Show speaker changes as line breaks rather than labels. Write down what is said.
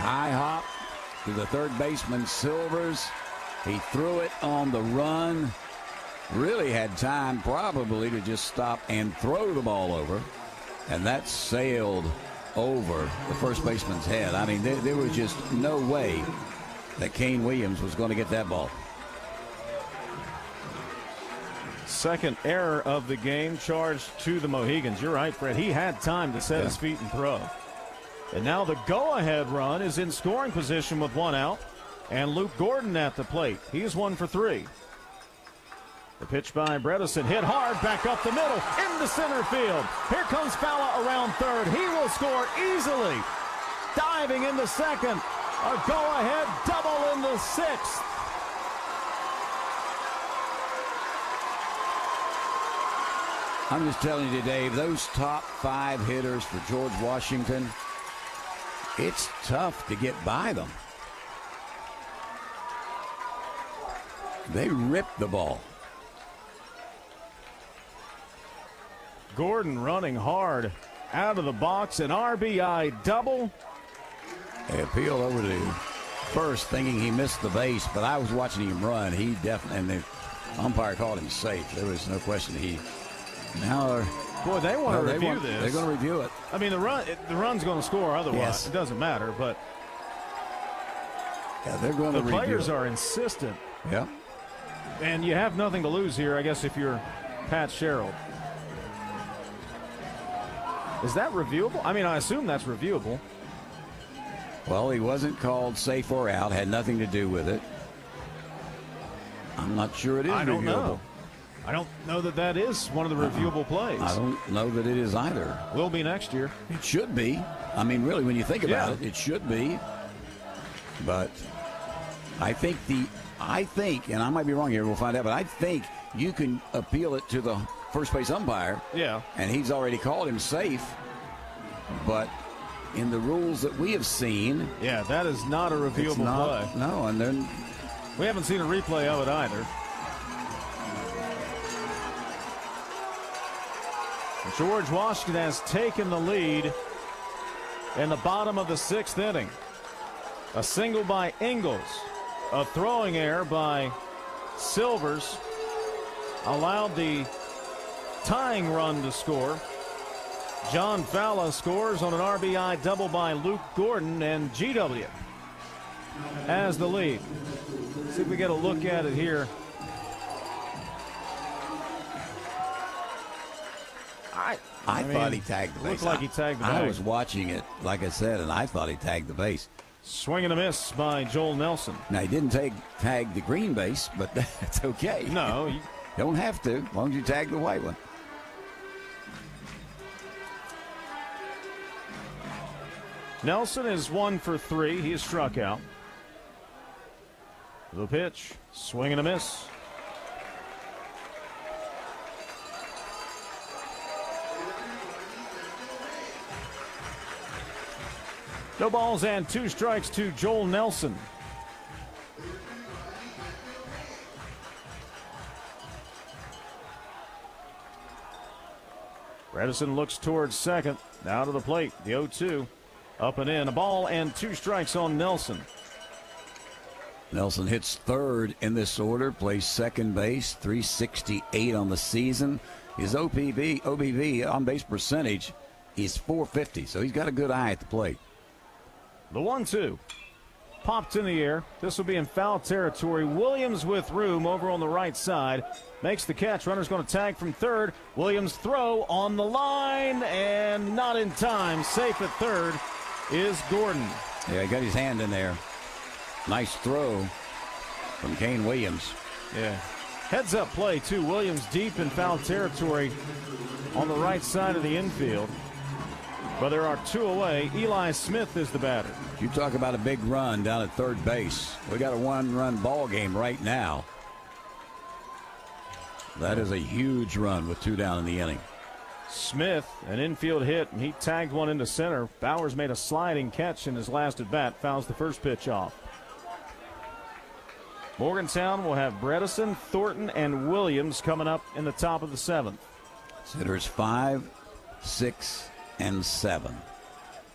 High hop to the third baseman, Silvers. He threw it on the run. Really had time probably to just stop and throw the ball over. And that sailed over the first baseman's head. I mean, there was just no way that Kane Williams was going to get that ball.
Second error of the game charged to the Mohegans. You're right, Fred. He had time to set his feet and throw. And now the go-ahead run is in scoring position with one out. And Luke Gordon at the plate. He's 1 for 3. The pitch by Bredesen hit hard back up the middle into center field. Here comes Fowler around third. He will score easily. Diving into second. A go-ahead double in the sixth.
I'm just telling you, Dave, those top 5 hitters for George Washington, it's tough to get by them. They ripped the ball.
Gordon running hard out of the box, an RBI double.
They appeal over to first, thinking he missed the base, but I was watching him run. He definitely, and the umpire called him safe. There was no question.
Boy, they want to review this.
They're going to review it.
I mean, the run's going to score otherwise.
Yes.
It doesn't matter, but
they're going to review it.
The players are insistent.
Yeah.
And you have nothing to lose here, I guess, if you're Pat Sherrill. Is that reviewable? I mean, I assume that's reviewable.
Well, he wasn't called safe or out. Had nothing to do with it. I'm not sure it is reviewable.
I don't know. I don't know that is one of the reviewable plays.
I don't know that it is either.
Will be next year.
It should be. I mean, really, when you think about it, it should be. But I think, and I might be wrong here, we'll find out, but I think you can appeal it to the first base umpire.
Yeah.
And he's already called him safe. But in the rules that we have seen.
Yeah, that is not a reviewable play.
No, and then.
We haven't seen a replay of it either. George Washington has taken the lead in the bottom of the 6th inning. A single by Ingalls. A throwing error by Silvers allowed the tying run to score. John Fowler scores on an RBI double by Luke Gordon, and GW has the lead. See if we get a look at it here.
I thought he tagged the base.
Looked like he tagged the base.
I was watching it, like I said, and I thought he tagged the base.
Swing and a miss by Joel Nelson.
Now, he didn't tag the green base, but that's okay.
No.
You don't have to, as long as you tag the white one.
Nelson is 1 for 3. He is struck out. The pitch. Swing and a miss. No balls and 2 strikes to Joel Nelson. Bredesen looks towards second. Now to the plate. The 0-2. Up and in. A ball and 2 strikes on Nelson.
Nelson hits third in this order. Plays second base. .368 on the season. His OBV, on base percentage, is .450. So he's got a good eye at the plate.
The 1-2 popped in the air. This will be in foul territory. Williams with room over on the right side. Makes the catch. Runner's going to tag from third. Williams throw on the line and not in time. Safe at third is Gordon.
Yeah, he got his hand in there. Nice throw from Kane Williams.
Yeah. Heads up play too. Williams deep in foul territory on the right side of the infield. But there are 2 away. Eli Smith is the batter.
You talk about a big run down at third base. We got a 1-run ball game right now. That is a huge run with 2 down in the inning.
Smith, an infield hit, and he tagged one into center. Bowers made a sliding catch in his last at bat. Fouls the first pitch off. Morgantown will have Bredesen, Thornton, and Williams coming up in the top of the 7th.
Hitters 5, 6, and 7.